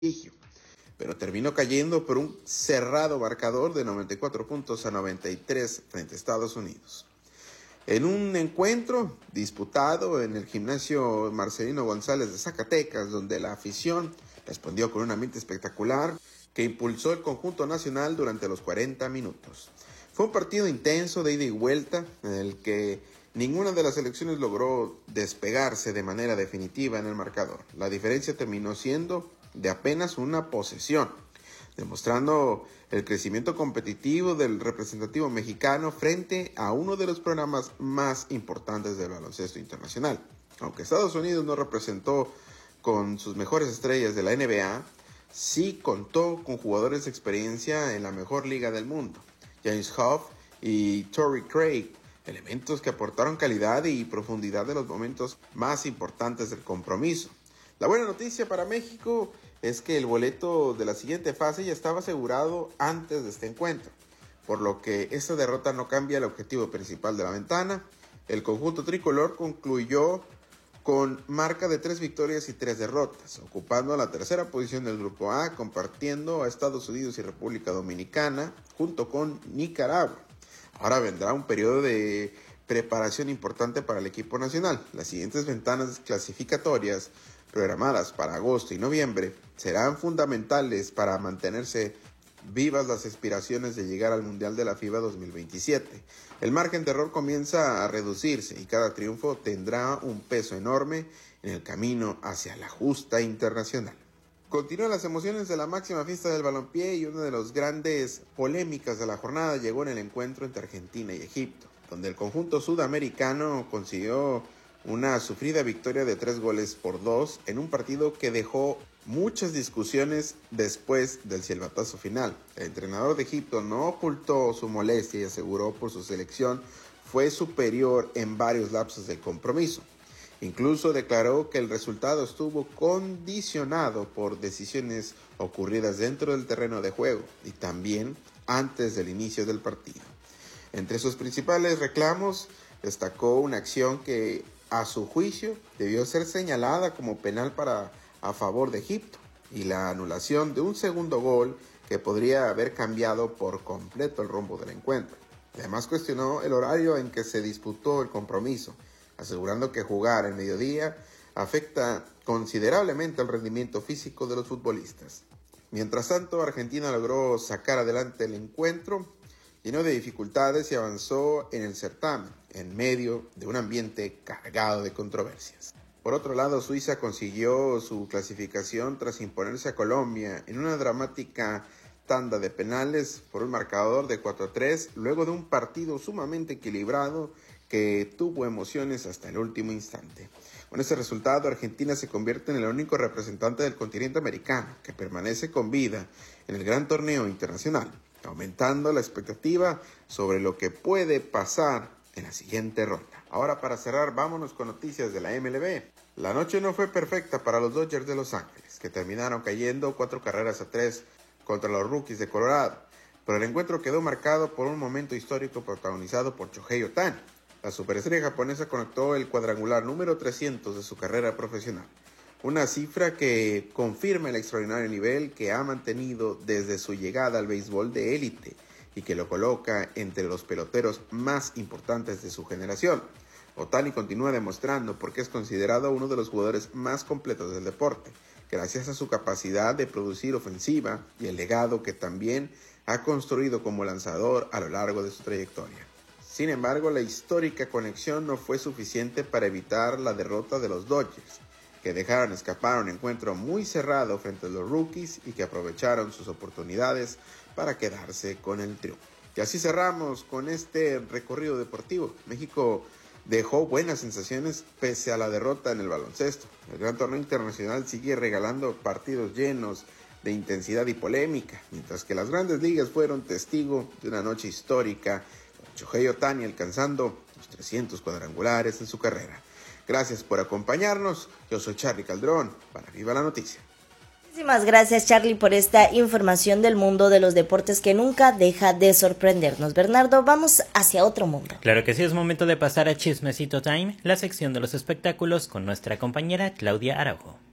prestigio, pero terminó cayendo por un cerrado marcador de 94 puntos a 93 frente a Estados Unidos. En un encuentro disputado en el gimnasio Marcelino González de Zacatecas, donde la afición respondió con un ambiente espectacular que impulsó el conjunto nacional durante los 40 minutos. Fue un partido intenso de ida y vuelta en el que ninguna de las selecciones logró despegarse de manera definitiva en el marcador. La diferencia terminó siendo de apenas una posesión, demostrando el crecimiento competitivo del representativo mexicano frente a uno de los programas más importantes del baloncesto internacional. Aunque Estados Unidos no representó con sus mejores estrellas de la NBA, sí contó con jugadores de experiencia en la mejor liga del mundo, James Huff y Torrey Craig, elementos que aportaron calidad y profundidad en los momentos más importantes del compromiso. La buena noticia para México es que el boleto de la siguiente fase ya estaba asegurado antes de este encuentro, por lo que esta derrota no cambia el objetivo principal de la ventana. El conjunto tricolor concluyó con marca de 3 victorias y 3 derrotas, ocupando la tercera posición del Grupo A, compartiendo a Estados Unidos y República Dominicana, junto con Nicaragua. Ahora vendrá un periodo de preparación importante para el equipo nacional. Las siguientes ventanas clasificatorias, programadas para agosto y noviembre, serán fundamentales para mantenerse vivas las aspiraciones de llegar al Mundial de la FIBA 2027. El margen de error comienza a reducirse y cada triunfo tendrá un peso enorme en el camino hacia la justa internacional. Continúan las emociones de la máxima fiesta del balompié y una de las grandes polémicas de la jornada llegó en el encuentro entre Argentina y Egipto, donde el conjunto sudamericano consiguió una sufrida victoria de 3-2 en un partido que dejó muchas discusiones después del silbatazo final. El entrenador de Egipto no ocultó su molestia y aseguró por su selección fue superior en varios lapsos del compromiso. Incluso declaró que el resultado estuvo condicionado por decisiones ocurridas dentro del terreno de juego y también antes del inicio del partido. Entre sus principales reclamos destacó una acción que a su juicio debió ser señalada como penal a favor de Egipto y la anulación de un segundo gol que podría haber cambiado por completo el rumbo del encuentro. Además cuestionó el horario en que se disputó el compromiso, asegurando que jugar al mediodía afecta considerablemente el rendimiento físico de los futbolistas. Mientras tanto, Argentina logró sacar adelante el encuentro, lleno de dificultades y avanzó en el certamen, en medio de un ambiente cargado de controversias. Por otro lado, Suiza consiguió su clasificación tras imponerse a Colombia en una dramática tanda de penales por un marcador de 4-3, luego de un partido sumamente equilibrado que tuvo emociones hasta el último instante. Con este resultado, Argentina se convierte en el único representante del continente americano que permanece con vida en el gran torneo internacional, aumentando la expectativa sobre lo que puede pasar en la siguiente ronda. Ahora, para cerrar, vámonos con noticias de la MLB. La noche no fue perfecta para los Dodgers de Los Ángeles, que terminaron cayendo 4-3 contra los Rockies de Colorado, pero el encuentro quedó marcado por un momento histórico protagonizado por Shohei Ohtani. La superestrella japonesa conectó el cuadrangular número 300 de su carrera profesional, una cifra que confirma el extraordinario nivel que ha mantenido desde su llegada al béisbol de élite y que lo coloca entre los peloteros más importantes de su generación. Ohtani continúa demostrando por qué es considerado uno de los jugadores más completos del deporte, gracias a su capacidad de producir ofensiva y el legado que también ha construido como lanzador a lo largo de su trayectoria. Sin embargo, la histórica conexión no fue suficiente para evitar la derrota de los Dodgers, que dejaron escapar un encuentro muy cerrado frente a los Rockies y que aprovecharon sus oportunidades para quedarse con el triunfo. Y así cerramos con este recorrido deportivo. México dejó buenas sensaciones pese a la derrota en el baloncesto. El gran torneo internacional sigue regalando partidos llenos de intensidad y polémica, mientras que las grandes ligas fueron testigo de una noche histórica, con Shohei Ohtani alcanzando los 300 cuadrangulares en su carrera. Gracias por acompañarnos. Yo soy Charly Calderón para Viva la Noticia. Muchísimas gracias, Charly, por esta información del mundo de los deportes que nunca deja de sorprendernos. Bernardo, vamos hacia otro mundo. Claro que sí, es momento de pasar a Chismecito Time, la sección de los espectáculos con nuestra compañera Claudia Araujo.